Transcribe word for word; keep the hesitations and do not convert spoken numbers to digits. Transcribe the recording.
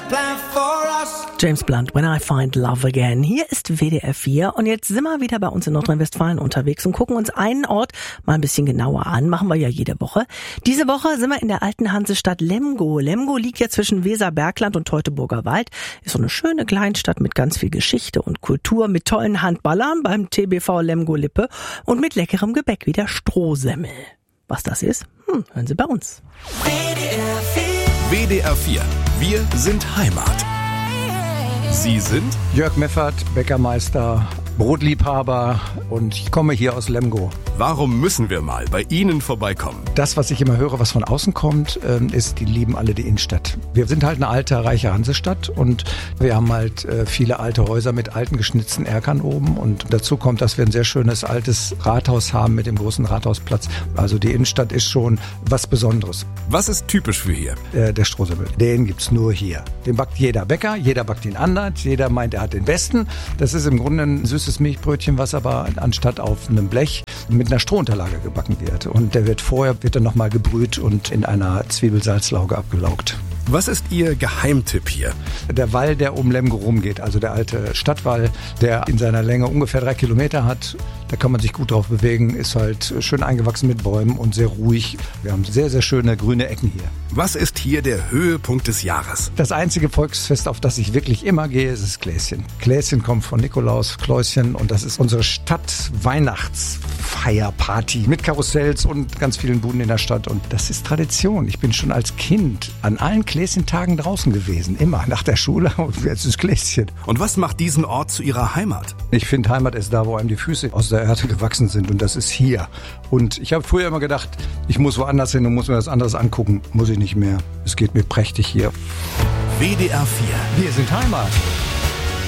plan for us. James Blunt, When I Find Love Again. Hier ist W D R vier und jetzt sind wir wieder bei uns in Nordrhein-Westfalen unterwegs und gucken uns einen Ort mal ein bisschen genauer an. Machen wir ja jede Woche. Diese Woche sind wir in der alten Hansestadt Lemgo. Lemgo liegt ja zwischen Weserbergland und Teutoburger Wald. Ist so eine schöne Kleinstadt mit ganz viel Geschichte und Kultur, mit tollen Handballern beim T B V Lemgo-Lippe und mit leckerem Gebäck wie der Strohsemmel. Was das ist? Hm, hören Sie bei uns. W D R vier. Wir sind Heimat. Sie sind Jörg Meffert, Bäckermeister, Brotliebhaber und ich komme hier aus Lemgo. Warum müssen wir mal bei Ihnen vorbeikommen? Das, was ich immer höre, was von außen kommt, ist, die lieben alle die Innenstadt. Wir sind halt eine alte, reiche Hansestadt und wir haben halt viele alte Häuser mit alten geschnitzten Erkern oben und dazu kommt, dass wir ein sehr schönes altes Rathaus haben mit dem großen Rathausplatz. Also die Innenstadt ist schon was Besonderes. Was ist typisch für hier? Der Strohsemmel, den gibt's nur hier. Den backt jeder Bäcker, jeder backt ihn anders. Jeder meint, er hat den besten. Das ist im Grunde ein süßes Milchbrötchen, was aber anstatt auf einem Blech mit einer Strohunterlage gebacken wird. Und der wird vorher, wird dann nochmal gebrüht und in einer Zwiebelsalzlauge abgelaugt. Was ist Ihr Geheimtipp hier? Der Wall, der um Lemgo rumgeht, also der alte Stadtwall, der in seiner Länge ungefähr drei Kilometer hat. Da kann man sich gut drauf bewegen, ist halt schön eingewachsen mit Bäumen und sehr ruhig. Wir haben sehr, sehr schöne grüne Ecken hier. Was ist hier der Höhepunkt des Jahres? Das einzige Volksfest, auf das ich wirklich immer gehe, ist das Kläschen. Kläschen kommt von Nikolaus, Kläuschen und das ist unsere Stadt-Weihnachtsfeierparty mit Karussells und ganz vielen Buden in der Stadt und das ist Tradition. Ich bin schon als Kind an allen Kläschen-Tagen draußen gewesen, immer nach der Schule und jetzt ist Kläschen. Und was macht diesen Ort zu Ihrer Heimat? Ich finde, Heimat ist da, wo einem die Füße aus der Erde gewachsen sind und das ist hier. Und ich habe früher immer gedacht, ich muss woanders hin und muss mir was anderes angucken. Muss ich nicht mehr. Es geht mir prächtig hier. W D R vier. Wir sind Heimat.